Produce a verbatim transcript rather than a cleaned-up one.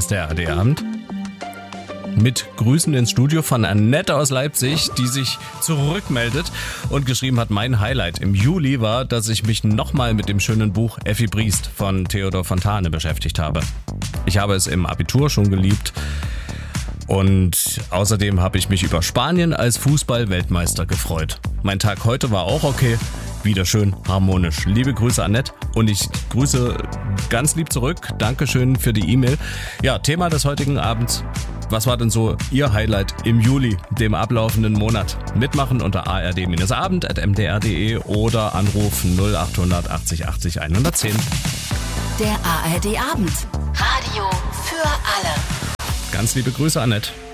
ist der A R D-Abend. Mit Grüßen ins Studio von Annette aus Leipzig, die sich zurückmeldet und geschrieben hat, mein Highlight im Juli war, dass ich mich nochmal mit dem schönen Buch Effi Briest von Theodor Fontane beschäftigt habe. Ich habe es im Abitur schon geliebt und außerdem habe ich mich über Spanien als Fußball-Weltmeister gefreut. Mein Tag heute war auch okay, wieder schön harmonisch. Liebe Grüße, Annette, und ich grüße ganz lieb zurück. Dankeschön für die E-Mail. Ja, Thema des heutigen Abends. Was war denn so Ihr Highlight im Juli, dem ablaufenden Monat? Mitmachen unter a r d abend at m d r punkt d e oder Anruf null acht achtzig achtzig hundertzehn. Der A R D-Abend. Radio für alle. Ganz liebe Grüße, Annette.